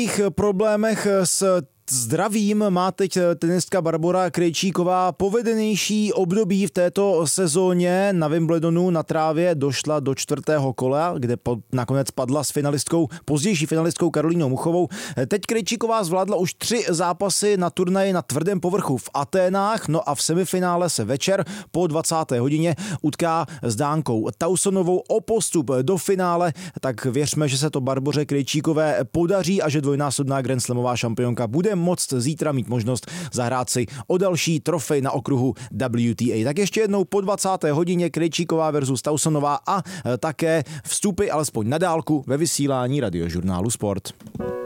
Problémech s zdravím má teď tenistka Barbora Krejčíková povedenější období v této sezóně. Na Wimbledonu na trávě došla do 4. kola, kde nakonec padla s pozdější finalistkou Karolínou Muchovou. Teď Krejčíková zvládla už 3 zápasy na turnaji na tvrdém povrchu v Aténách, no a v semifinále se večer po 20. hodině utká s Dánkou Tausonovou o postup do finále, tak věřme, že se to Barboře Krejčíkové podaří a že dvojnásobná grandslamová šampionka bude moct zítra mít možnost zahrát si o další trofej na okruhu WTA. Tak ještě jednou po 20. hodině Krejčíková versus Tausonová a také vstupy alespoň na dálku ve vysílání Radiožurnálu Sport.